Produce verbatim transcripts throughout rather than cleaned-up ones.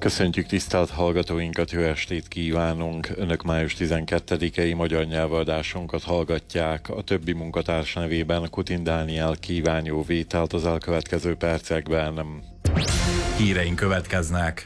Köszöntjük tisztelt hallgatóinkat, jó estét kívánunk! Önök május tizenkettedikei magyar nyelvadásunkat hallgatják. A többi munkatárs nevében Kutin Dániel kíván jó vételt az elkövetkező percekben. Híreink következnek.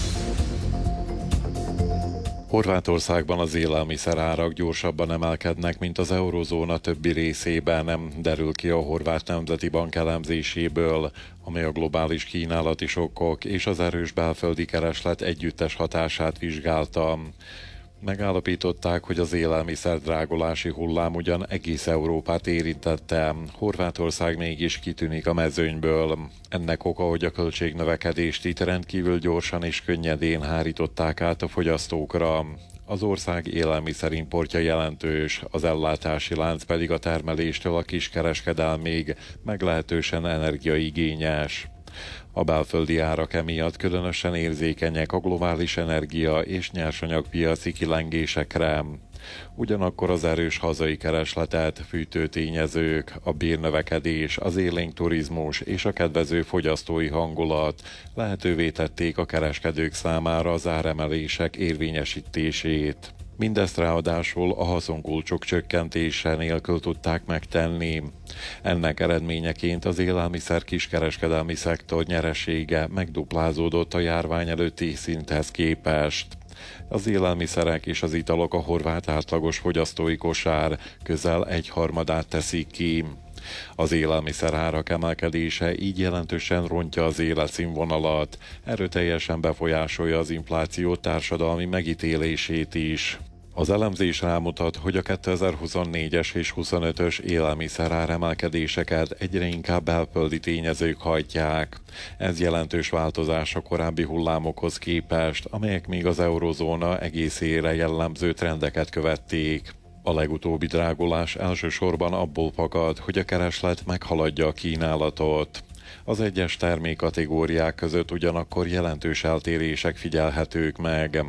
Horvátországban az élelmiszerárak gyorsabban emelkednek, mint az eurozóna többi részében, derül ki a Horvát Nemzeti Bank elemzéséből, amely a globális kínálati sokkok és az erős belföldi kereslet együttes hatását vizsgálta. Megállapították, hogy az élelmiszer drágolási hullám ugyan egész Európát érintette, Horvátország mégis kitűnik a mezőnyből. Ennek oka, hogy a költségnövekedést itt rendkívül gyorsan és könnyedén hárították át a fogyasztókra. Az ország élelmiszerimportja jelentős, az ellátási lánc pedig a termeléstől a kiskereskedelmig meglehetősen energiaigényes. A belföldi árak emiatt különösen érzékenyek a globális energia és nyersanyagpiaci kilengésekre. Ugyanakkor az erős hazai keresletet fűtő tényezők, a bérnövekedés, az élénk turizmus és a kedvező fogyasztói hangulat lehetővé tették a kereskedők számára az áremelések érvényesítését. Mindezt ráadásul a haszonkulcsok csökkentése nélkül tudták megtenni. Ennek eredményeként az élelmiszer kiskereskedelmi szektor nyeresége megduplázódott a járvány előtti szinthez képest. Az élelmiszerek és az italok a horvát átlagos fogyasztói kosár közel egyharmadát teszik ki. Az élelmiszer árak emelkedése így jelentősen rontja az életszínvonalat, erőteljesen befolyásolja az infláció társadalmi megítélését is. Az elemzés rámutat, hogy a kétezer-huszonnégyes és huszonötös élelmiszer áremelkedéseket egyre inkább belföldi tényezők hajtják. Ez jelentős változás a korábbi hullámokhoz képest, amelyek még az eurozóna egészére jellemző trendeket követték. A legutóbbi drágulás elsősorban abból fakad, hogy a kereslet meghaladja a kínálatot. Az egyes termékkategóriák között ugyanakkor jelentős eltérések figyelhetők meg.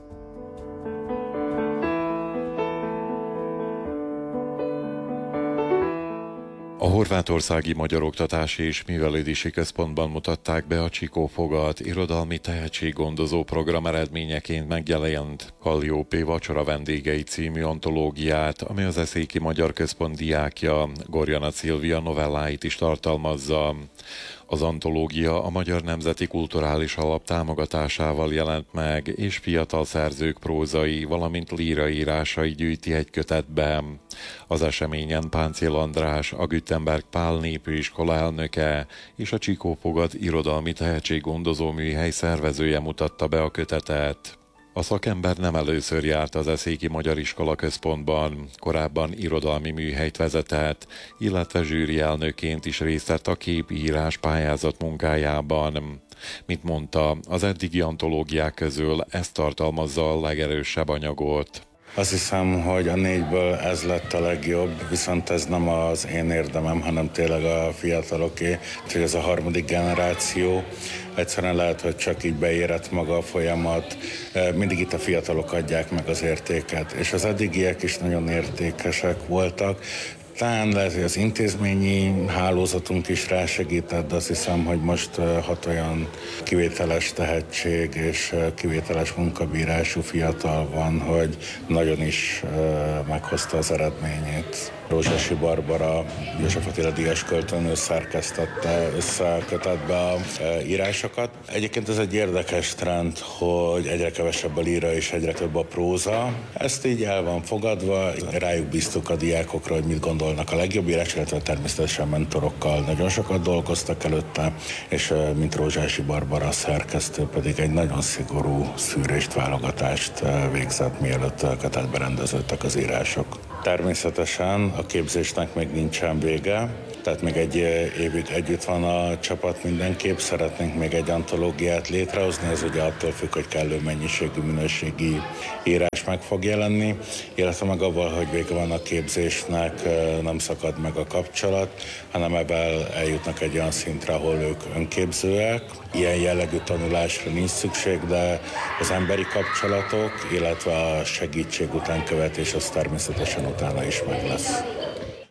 A horvátországi Magyar Oktatási és Művelődési Központban mutatták be a Csikó Fogat irodalmi tehetséggondozó program eredményeként megjelent Kalliópé vacsora vendégei című antológiát, ami az Eszéki Magyar Központ diákja, Gorjana Szilvia novelláit is tartalmazza. Az antológia a Magyar Nemzeti Kulturális Alap támogatásával jelent meg, és fiatal szerzők prózai, valamint líraírásai gyűjti egy kötetben. Az eseményen Páncél András, a Güttenberg Pál népőiskola elnöke és a Csikó Fogat irodalmi tehetséggondozó műhely szervezője mutatta be a kötetet. A szakember nem először járt az Eszéki Magyar Iskola Központban, korábban irodalmi műhelyt vezetett, illetve zsűri elnökként is részt vett a képírás pályázat munkájában. Mint mondta, az eddigi antológiák közül ez tartalmazza a legerősebb anyagot. Azt hiszem, hogy a négyből ez lett a legjobb, viszont ez nem az én érdemem, hanem tényleg a fiataloké, úgyhogy ez a harmadik generáció. Egyszerűen lehet, hogy csak így beérett maga a folyamat, mindig itt a fiatalok adják meg az értéket, és az eddigiek is nagyon értékesek voltak. Talán lehet, hogy az intézményi hálózatunk is rásegített, de azt hiszem, hogy most hat olyan kivételes tehetség és kivételes munkabírású fiatal van, hogy nagyon is meghozta az eredményét. Rózsási Barbara, József Attila díjas költőnő szerkesztette össze a kötetbe a írásokat. Egyébként ez egy érdekes trend, hogy egyre kevesebb a líra és egyre több a próza. Ezt így el van fogadva, rájuk bíztuk a diákokra, hogy mit gondolnak a legjobb írás, illetve természetesen mentorokkal nagyon sokat dolgoztak előtte, és mint Rózsási Barbara szerkesztő pedig egy nagyon szigorú szűrést, válogatást végzett, mielőtt a kötetbe rendeződtek az írások. Természetesen a képzésnek még nincsen vége, tehát még egy évig együtt van a csapat mindenképp, szeretnénk még egy antológiát létrehozni, ez ugye attól függ, hogy kellő mennyiségű, minőségi írás meg fog jelenni, illetve meg avval, hogy vége van a képzésnek, nem szakad meg a kapcsolat, hanem ebben eljutnak egy olyan szintre, ahol ők önképzőek. Ilyen jellegű tanulásra nincs szükség, de az emberi kapcsolatok, illetve a segítség után követés az természetesen utána is meg lesz.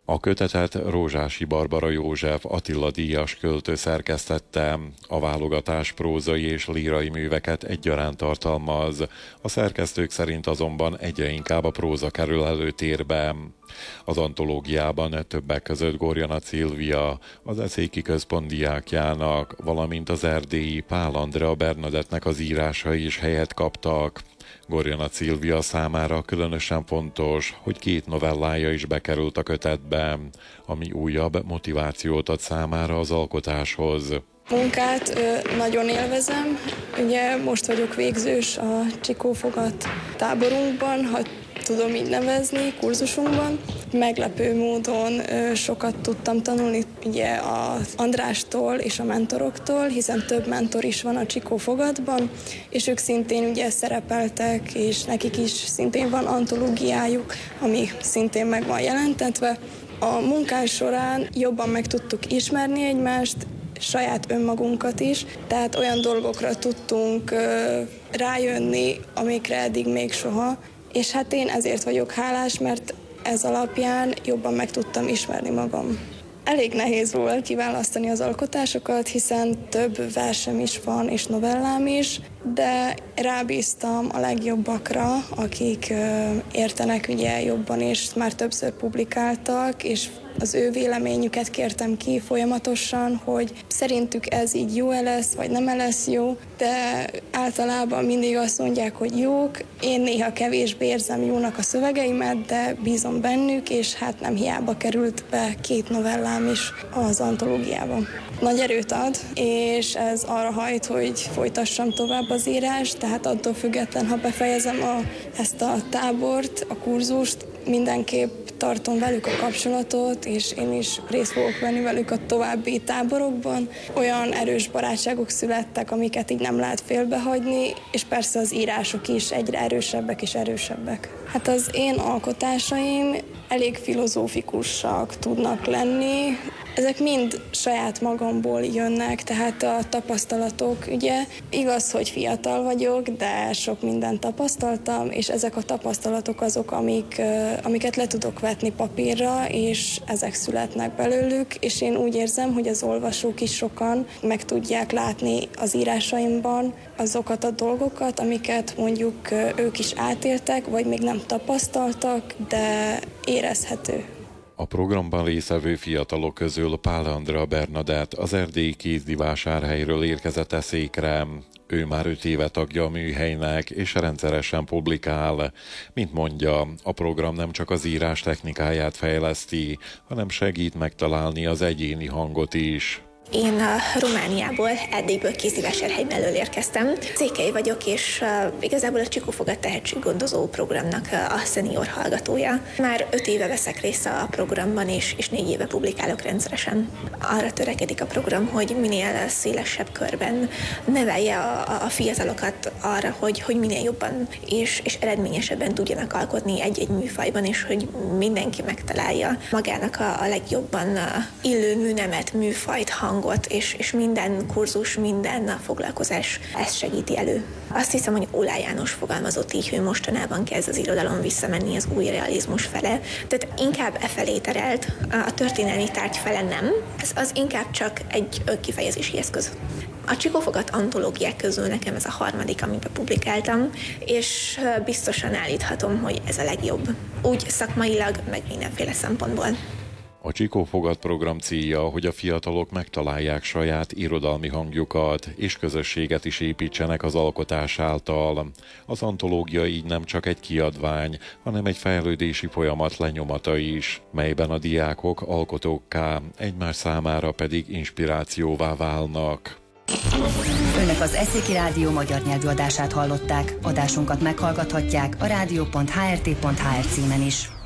A kötetet Rózsási Barbara József Attila díjas költő szerkesztette. A válogatás prózai és lírai műveket egyaránt tartalmaz. A szerkesztők szerint azonban egyre inkább a próza kerül előtérbe. Az antológiában többek között Gorjanac Szilvia, az Eszéki Központ diákjának, valamint az erdélyi Pál Andrea Bernadettnek az írásai is helyet kaptak. Gorjanac Szilvia számára különösen fontos, hogy két novellája is bekerült a kötetbe, ami újabb motivációt ad számára az alkotáshoz. Munkát ö, nagyon élvezem. Ugye most vagyok végzős a Csikófogat táborunkban, ha tudom így nevezni, kurzusunkban. Meglepő módon ö, sokat tudtam tanulni ugye az Andrástól és a mentoroktól, hiszen több mentor is van a Csikófogatban, és ők szintén ugye szerepeltek, és nekik is szintén van antológiájuk, ami szintén meg van jelentetve. A munkás során jobban meg tudtuk ismerni egymást, saját önmagunkat is, tehát olyan dolgokra tudtunk ö, rájönni, amikre eddig még soha, és hát én ezért vagyok hálás, mert ez alapján jobban meg tudtam ismerni magam. Elég nehéz volt kiválasztani az alkotásokat, hiszen több versem is van, és novellám is, de rábíztam a legjobbakra, akik ö, értenek ugye jobban, és már többször publikáltak, és az ő véleményüket kértem ki folyamatosan, hogy szerintük ez így jó-e lesz, vagy nem-e lesz jó, de általában mindig azt mondják, hogy jók. Én néha kevésbé érzem jónak a szövegeimet, de bízom bennük, és hát nem hiába került be két novellám is az antológiába. Nagy erőt ad, és ez arra hajt, hogy folytassam tovább az írást, tehát attól független, ha befejezem a, ezt a tábort, a kurzust, mindenképp tartom velük a kapcsolatot, és én is részt fogok venni velük a további táborokban. Olyan erős barátságok születtek, amiket így nem lehet félbehagyni, és persze az írások is egyre erősebbek és erősebbek. Hát az én alkotásaim elég filozófikusak tudnak lenni. Ezek mind saját magamból jönnek, tehát a tapasztalatok, ugye igaz, hogy fiatal vagyok, de sok mindent tapasztaltam, és ezek a tapasztalatok azok, amik, amiket le tudok vetni papírra, és ezek születnek belőlük, és én úgy érzem, hogy az olvasók is sokan meg tudják látni az írásaimban azokat a dolgokat, amiket mondjuk ők is átéltek, vagy még nem tapasztaltak, de érezhető. A programban résztvevő fiatalok közül Pál Andrea Bernadett az erdélyi Kézdivásárhelyről érkezett Eszékre. Ő már öt éve tagja a műhelynek, és rendszeresen publikál. Mint mondja, a program nem csak az írás technikáját fejleszti, hanem segít megtalálni az egyéni hangot is. Én a Romániából, Erdélyből, Kézdivásárhegy mellől érkeztem. Székely vagyok, és uh, igazából a Csikófogat tehetséggondozó programnak uh, a szenior hallgatója. Már öt éve veszek részt a programban, és, és négy éve publikálok rendszeresen. Arra törekedik a program, hogy minél szélesebb körben nevelje a, a fiatalokat arra, hogy, hogy minél jobban és, és eredményesebben tudjanak alkotni egy-egy műfajban, és hogy mindenki megtalálja magának a, a legjobban uh, illő műnemet, műfajt, hangot, És, és minden kurzus, minden foglalkozás ezt segíti elő. Azt hiszem, hogy Oláh János fogalmazott így, hogy mostanában kezd az irodalom visszamenni az új realizmus fele. Tehát inkább e felé terelt, a történelmi tárgy fele nem. Ez az inkább csak egy kifejezési eszköz. A Csikófogat antológiák közül nekem ez a harmadik, amiben publikáltam, és biztosan állíthatom, hogy ez a legjobb. Úgy szakmailag, meg mindenféle szempontból. A Csikófogat program célja, hogy a fiatalok megtalálják saját irodalmi hangjukat, és közösséget is építsenek az alkotás által. Az antológia így nem csak egy kiadvány, hanem egy fejlődési folyamat lenyomata is, melyben a diákok alkotókká, egymás számára pedig inspirációvá válnak. Önök az Eszéki Rádió magyar nyelvű adását hallották. Adásunkat meghallgathatják a rádió pont h r t pont h r címen is.